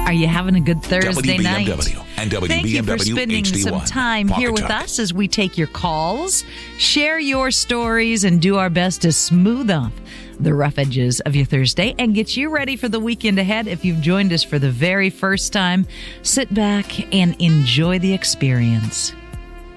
Are you having a good Thursday night? WBMW and WBMW Thank you for spending HD1. some time here with Pawcatuck. us as we take your calls, share your stories, and do our best to smooth off the rough edges of your Thursday and get you ready for the weekend ahead. If you've joined us for the very first time, sit back and enjoy the experience.